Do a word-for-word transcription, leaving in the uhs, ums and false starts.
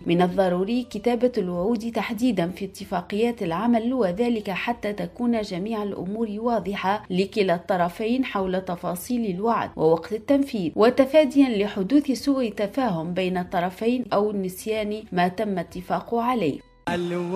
من الضروري كتابة الوعود تحديدا في اتفاقيات العمل، وذلك حتى تكون جميع الأمور واضحة لكلا الطرفين حول تفاصيل الوعد ووقت التنفيذ، وتفاديا لحدوث سوء تفاهم بين الطرفين أو نسيان ما تم اتفاق عليه.